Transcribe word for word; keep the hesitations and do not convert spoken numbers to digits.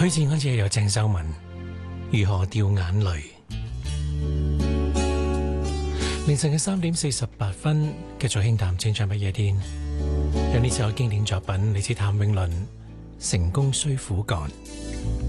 許志安只有鄭秀文，如何掉眼淚？凌晨嘅三點四十八分，繼續輕談清唱不夜天。有呢首經典作品嚟自譚詠麟，成功需苦幹。